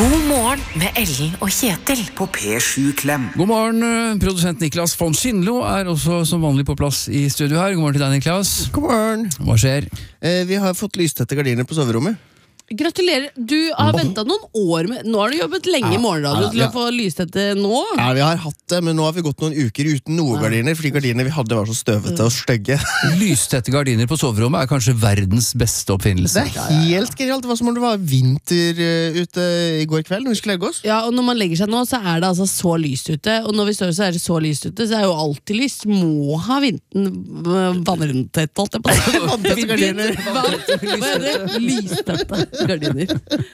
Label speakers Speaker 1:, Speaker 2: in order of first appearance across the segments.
Speaker 1: God morgen med Ellen og Kjetil på P7 Klem.
Speaker 2: God morgen, produsent Niklas von Schindlo også som vanlig på plass i studio her. God morgen til deg, Niklas.
Speaker 3: God morgen.
Speaker 2: Hva skjer?
Speaker 3: Vi har fått lystette gardiner på soverommet.
Speaker 4: Gratulerer, du har ventet noen år med. Nå har du jobbet lenge i morgenradio til å få lystette nå.
Speaker 3: Ja, vi har hatt det, men nå har vi gått noen uker uten noe gardiner, fordi gardiner vi hadde var så støvete og stygge.
Speaker 2: Lystette gardiner på soverommet kanskje verdens beste oppfinnelse.
Speaker 3: Det helt genialt. Det var som om det var vinter ute i går kveld når vi skulle legge oss.
Speaker 4: Ja, og når man legger seg nå, så det altså så lyst ute. Og når vi står så det så lyst ute, så jo alltid lyst. Må ha vannrundtett, holdt jeg på.
Speaker 3: Vanntette gardiner.
Speaker 4: Hva det? Lystette gardiner.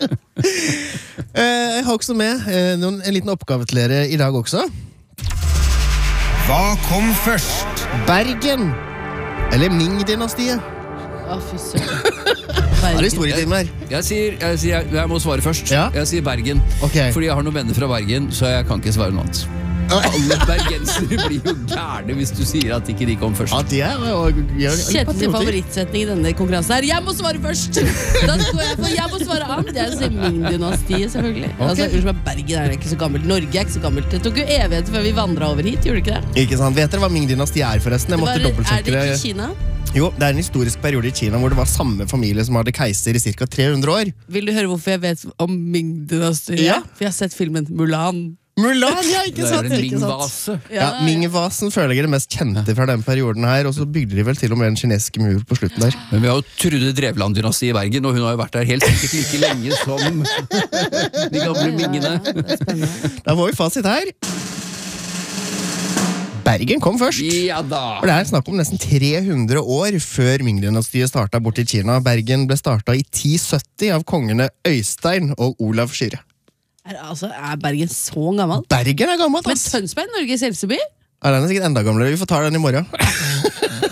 Speaker 3: Jeg har også med en liten oppgave til dere i dag også.
Speaker 5: Hva kom først?
Speaker 3: Bergen eller Ming-dynastiet?
Speaker 4: Fy søren.
Speaker 3: Det historietime her.
Speaker 2: Jeg må svare først.
Speaker 3: Ja?
Speaker 2: Jeg sier Bergen.
Speaker 3: Okay.
Speaker 2: Fordi jeg har noen venner fra Bergen, så jeg kan ikke svare noe annet. Alle bergensere blir jo gærne hvis du sier at ikke de kom først.
Speaker 3: Ja,
Speaker 4: Kjetils favorittsetning i denne konkurransen her. Jeg må svare først! Da står jeg for, jeg må svare annet. Jeg sier Ming-dynastiet, selvfølgelig. Altså, Bergen ikke så gammelt. Norge ikke så gammelt. Det tok jo evigheter før vi vandret over hit, gjorde det ikke det?
Speaker 3: Ikke sant, vet dere hva Ming-dynastiet forresten? Jeg måtte dobbeltsjekke det.
Speaker 4: Det ikke Kina?
Speaker 3: Jo, det en historisk periode i Kina hvor det var samme familie som hadde keiser i ca. 300 år.
Speaker 4: Vil du høre hvorfor jeg vet om Ming-dynastiet?
Speaker 3: Ja.
Speaker 4: For jeg har sett filmen Mulan.
Speaker 3: Mulan, ja, ikke sant?
Speaker 2: Det en Ming-vase.
Speaker 3: Ja, Ming-vasen føler jeg det mest kjente fra den perioden her, og så bygde de vel til og med en kinesisk mur på slutten der.
Speaker 2: Men vi har jo Trude Drevland-dynastiet i Bergen, og hun har jo vært der helt sikkert like lenge som de gamle mingene.
Speaker 4: Ja,
Speaker 3: Da får vi fasit her. Bergen kom først.
Speaker 2: Ja da.
Speaker 3: For det snakk om nesten 300 år før Ming-dynastiet startet bort i Kina. Bergen ble startet i 1070 av kongene Øystein og Olav Skyrre.
Speaker 4: Bergen så gammel?
Speaker 3: Bergen gammelt,
Speaker 4: Men
Speaker 3: ass!
Speaker 4: Tønsberg, Norges eldste by?
Speaker 3: Ja, den sikkert enda gamlere. Vi får ta den i morgen.